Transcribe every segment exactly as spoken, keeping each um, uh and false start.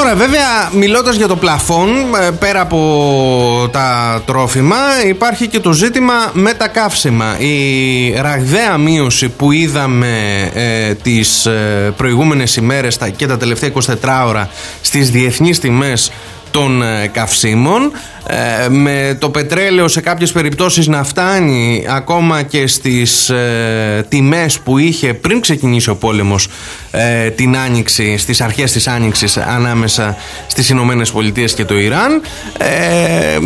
Τώρα βέβαια, μιλώντας για το πλαφόν, πέρα από τα τρόφιμα υπάρχει και το ζήτημα με τα καύσιμα. Η ραγδαία μείωση που είδαμε ε, τις ε, προηγούμενες ημέρες και τα τελευταία εικοσιτέσσερις ώρα στις διεθνείς τιμές των ε, καυσίμων, ε, με το πετρέλαιο σε κάποιες περιπτώσεις να φτάνει ακόμα και στις ε, τιμές που είχε πριν ξεκινήσει ο πόλεμος ε, την Άνοιξη, στις αρχές της Άνοιξης ανάμεσα στις Ηνωμένες Πολιτείες και το Ιράν. ε, ε,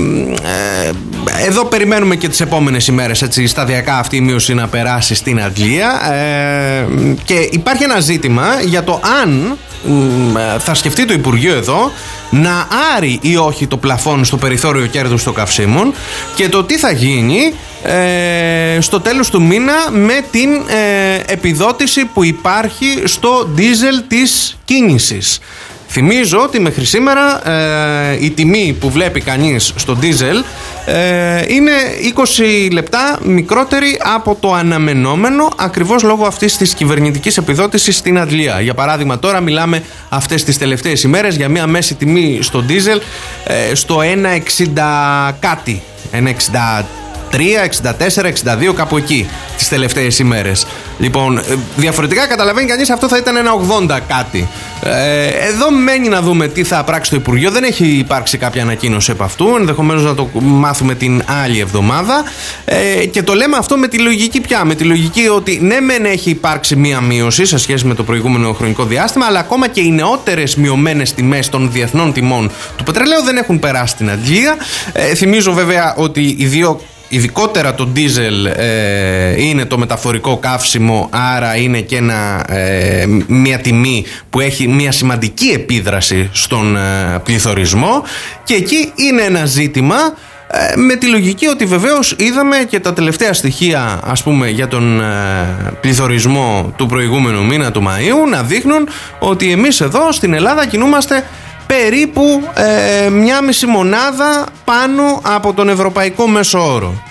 εδώ περιμένουμε και τις επόμενες ημέρες, έτσι, σταδιακά αυτή η μείωση να περάσει στην Αγγλία, ε, και υπάρχει ένα ζήτημα για το αν ε, θα σκεφτεί το Υπουργείο εδώ να άρει ή όχι το πλαφόν στο περιθώριο κέρδους των καυσίμων, και το τι θα γίνει ε, στο τέλος του μήνα με την ε, επιδότηση που υπάρχει στο ντίζελ της κίνησης. Θυμίζω ότι μέχρι σήμερα ε, η τιμή που βλέπει κανείς στο ντίζελ ε, είναι είκοσι λεπτά μικρότερη από το αναμενόμενο, ακριβώς λόγω αυτής της κυβερνητικής επιδότησης στην Αγγλία. Για παράδειγμα, τώρα μιλάμε αυτές τις τελευταίες ημέρες για μια μέση τιμή στο ντίζελ ε, στο ένα εξήντα κάτι, ένα εξήντα τρία, εξήντα τέσσερα, εξήντα δύο, κάπου εκεί τις τελευταίες ημέρες. Λοιπόν, διαφορετικά καταλαβαίνει κανείς αυτό θα ήταν ένα ογδόντα κάτι. Ε, εδώ μένει να δούμε τι θα πράξει το Υπουργείο. Δεν έχει υπάρξει κάποια ανακοίνωση επ' αυτού. Ενδεχομένως να το μάθουμε την άλλη εβδομάδα. Ε, και το λέμε αυτό με τη λογική πια. Με τη λογική ότι ναι, μεν έχει υπάρξει μία μείωση σε σχέση με το προηγούμενο χρονικό διάστημα, αλλά ακόμα και οι νεότερες μειωμένες τιμές των διεθνών τιμών του πετρελαίου δεν έχουν περάσει στην Αγγλία. Ε, θυμίζω βέβαια ότι οι δύο, ειδικότερα το ντίζελ, ε, είναι το μεταφορικό καύσιμο, άρα είναι και ένα, ε, μια τιμή που έχει μια σημαντική επίδραση στον ε, πληθωρισμό, και εκεί είναι ένα ζήτημα ε, με τη λογική ότι βεβαίως είδαμε και τα τελευταία στοιχεία, ας πούμε, για τον ε, πληθωρισμό του προηγούμενου μήνα του Μαΐου να δείχνουν ότι εμείς εδώ στην Ελλάδα κινούμαστε περίπου ε, μια μισή μονάδα πάνω από τον ευρωπαϊκό μέσο όρο.